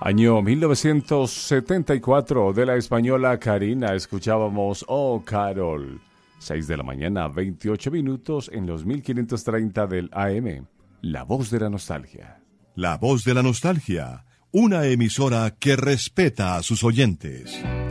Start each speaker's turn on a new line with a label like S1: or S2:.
S1: Año 1974, de la española Karina, escuchábamos Oh Carol. 6 de la mañana, 28 minutos en los 1530 del AM. La voz de la nostalgia.
S2: La voz de la nostalgia, una emisora que respeta a sus oyentes.